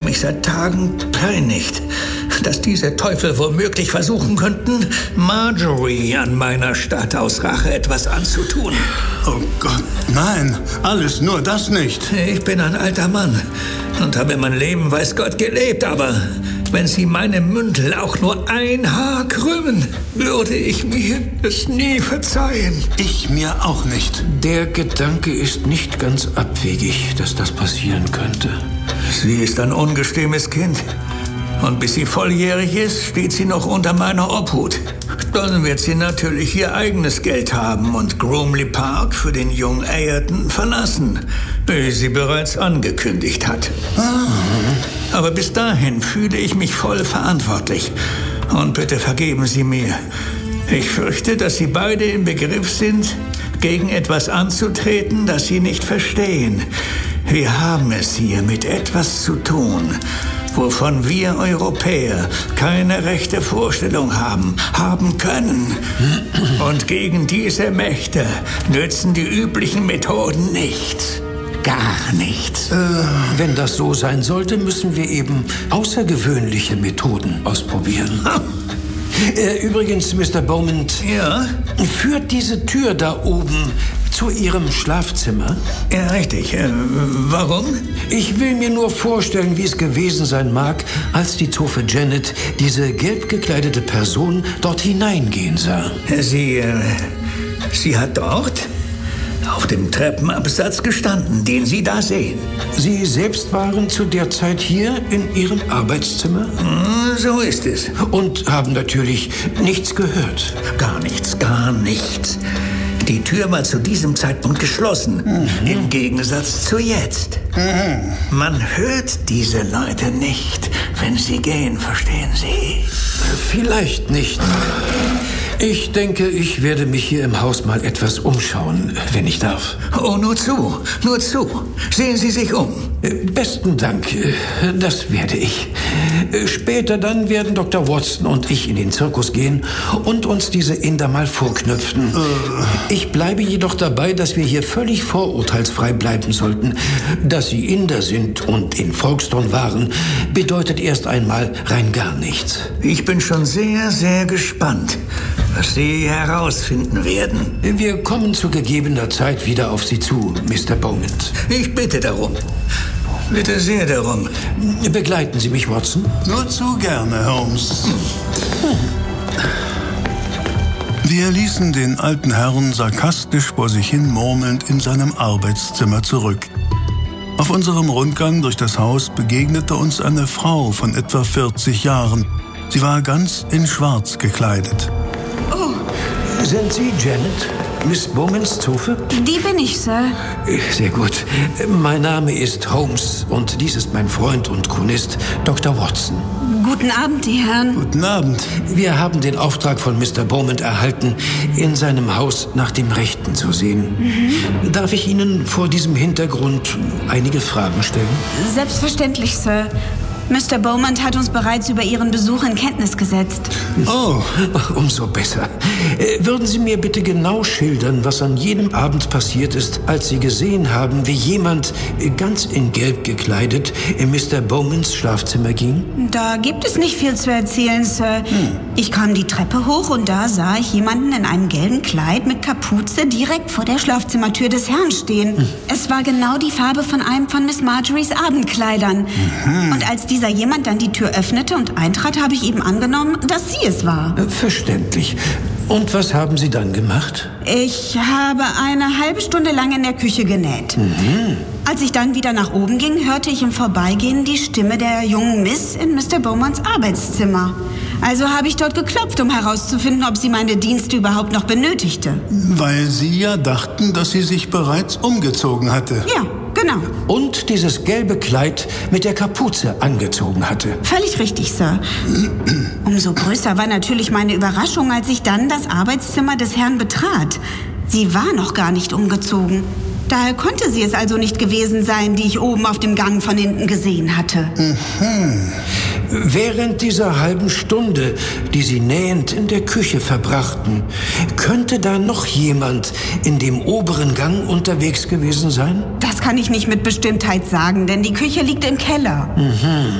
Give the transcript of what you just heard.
mich seit Tagen peinigt, dass diese Teufel womöglich versuchen könnten, Marjorie an meiner Stadt aus Rache etwas anzutun. Oh Gott, nein, alles nur das nicht. Ich bin ein alter Mann und habe mein Leben, weiß Gott, gelebt, aber wenn Sie meine Mündel auch nur ein Haar krümmen, würde ich mir es nie verzeihen. Ich mir auch nicht. Der Gedanke ist nicht ganz abwegig, dass das passieren könnte. Sie ist ein ungestümes Kind. Und bis sie volljährig ist, steht sie noch unter meiner Obhut. Dann wird sie natürlich ihr eigenes Geld haben und Groomley Park für den jungen Ayrton verlassen, wie sie bereits angekündigt hat. Aber bis dahin fühle ich mich voll verantwortlich. Und bitte vergeben Sie mir. Ich fürchte, dass Sie beide im Begriff sind, gegen etwas anzutreten, das Sie nicht verstehen. Wir haben es hier mit etwas zu tun, wovon wir Europäer keine rechte Vorstellung haben können. Und gegen diese Mächte nützen die üblichen Methoden nichts. Gar nichts. Wenn das so sein sollte, müssen wir eben außergewöhnliche Methoden ausprobieren. Übrigens, Mr. Beaumont, Ja? führt diese Tür da oben zu Ihrem Schlafzimmer? Ja, richtig. Warum? Ich will mir nur vorstellen, wie es gewesen sein mag, als die Zofe Janet diese gelb gekleidete Person dort hineingehen sah. Sie hat dort auf dem Treppenabsatz gestanden, den Sie da sehen. Sie selbst waren zu der Zeit hier in Ihrem Arbeitszimmer? So ist es. Und haben natürlich nichts gehört. Gar nichts, gar nichts. Die Tür war zu diesem Zeitpunkt geschlossen, im Gegensatz zu jetzt. Man hört diese Leute nicht, wenn sie gehen, verstehen Sie? Vielleicht nicht. Ich denke, ich werde mich hier im Haus mal etwas umschauen, wenn ich darf. Oh, nur zu, nur zu. Sehen Sie sich um. Besten Dank, das werde ich. Später dann werden Dr. Watson und ich in den Zirkus gehen und uns diese Inder mal vorknüpfen. Ich bleibe jedoch dabei, dass wir hier völlig vorurteilsfrei bleiben sollten. Dass Sie Inder sind und in Folkestone waren, bedeutet erst einmal rein gar nichts. Ich bin schon sehr, sehr gespannt, was Sie herausfinden werden. Wir kommen zu gegebener Zeit wieder auf Sie zu, Mr. Beaumont. Ich bitte darum. Bitte sehr darum. Begleiten Sie mich, Watson. Nur zu gerne, Holmes. Wir ließen den alten Herrn sarkastisch vor sich hin murmelnd in seinem Arbeitszimmer zurück. Auf unserem Rundgang durch das Haus begegnete uns eine Frau von etwa 40 Jahren. Sie war ganz in Schwarz gekleidet. Sind Sie Janet? Miss Beaumonts Zofe? Die bin ich, Sir. Sehr gut. Mein Name ist Holmes und dies ist mein Freund und Chronist Dr. Watson. Guten Abend, die Herren. Guten Abend. Wir haben den Auftrag von Mr. Beaumont erhalten, in seinem Haus nach dem Rechten zu sehen. Darf ich Ihnen vor diesem Hintergrund einige Fragen stellen? Selbstverständlich, Sir. Mr. Beaumont hat uns bereits über Ihren Besuch in Kenntnis gesetzt. Oh, umso besser. Würden Sie mir bitte genau schildern, was an jenem Abend passiert ist, als Sie gesehen haben, wie jemand ganz in Gelb gekleidet in Mr. Beaumonts Schlafzimmer ging? Da gibt es nicht viel zu erzählen, Sir. Ich kam die Treppe hoch und da sah ich jemanden in einem gelben Kleid mit Kapuze direkt vor der Schlafzimmertür des Herrn stehen. Es war genau die Farbe von einem von Miss Marjories Abendkleidern. Und als dieser jemand dann die Tür öffnete und eintrat, habe ich eben angenommen, dass sie es war. Verständlich. Und was haben Sie dann gemacht? Ich habe eine halbe Stunde lang in der Küche genäht. Als ich dann wieder nach oben ging, hörte ich im Vorbeigehen die Stimme der jungen Miss in Mr. Beaumonts Arbeitszimmer. Also habe ich dort geklopft, um herauszufinden, ob sie meine Dienste überhaupt noch benötigte. Weil Sie ja dachten, dass sie sich bereits umgezogen hatte. Ja, genau. Und dieses gelbe Kleid mit der Kapuze angezogen hatte. Völlig richtig, Sir. Umso größer war natürlich meine Überraschung, als ich dann das Arbeitszimmer des Herrn betrat. Sie war noch gar nicht umgezogen. Daher konnte sie es also nicht gewesen sein, die ich oben auf dem Gang von hinten gesehen hatte. Während dieser halben Stunde, die Sie nähend in der Küche verbrachten, könnte da noch jemand in dem oberen Gang unterwegs gewesen sein? Das kann ich nicht mit Bestimmtheit sagen, denn die Küche liegt im Keller.